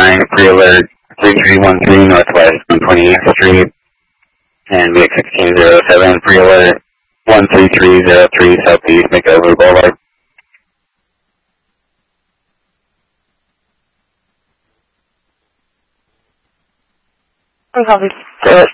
9, pre-alert 3313 Northwest 128th Street, and VX 1607, pre-alert 13303 Southeast Makeover Boulevard. Copy.